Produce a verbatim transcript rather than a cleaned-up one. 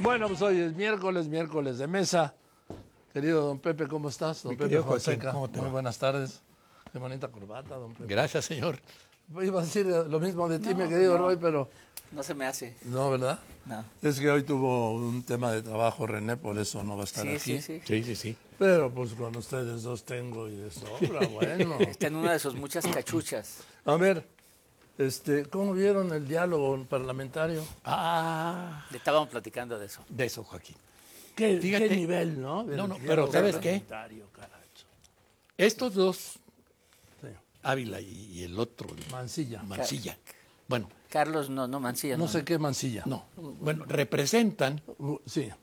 Bueno, pues hoy es miércoles, miércoles de mesa. Querido don Pepe, ¿cómo estás? Don Mi Pepe querido Joaquín, Fonseca. ¿cómo te Muy va? buenas tardes. Qué bonita corbata, don Pepe. Gracias, señor. Iba a decir lo mismo de ti, No, mi querido no. Roy, pero No se me hace. no, ¿verdad? No. Es que hoy tuvo un tema de trabajo René, por eso no va a estar Sí, aquí. sí, sí. Sí, sí, sí. Pero pues con ustedes dos tengo y de sobra, bueno. Está en una de sus muchas cachuchas. A ver, este, ¿cómo vieron el diálogo parlamentario? Ah, Le estábamos platicando de eso. de eso, Joaquín. ¿Qué, Fíjate. qué nivel, no? No, no, El pero diálogo ¿sabes qué? parlamentario, caracho. Estos dos, Sí. Ávila y, y el otro, Mancilla. Mancilla. Bueno, Carlos, no, no, Mancilla. No sé qué Mancilla. no, bueno, representan Uh, Sí.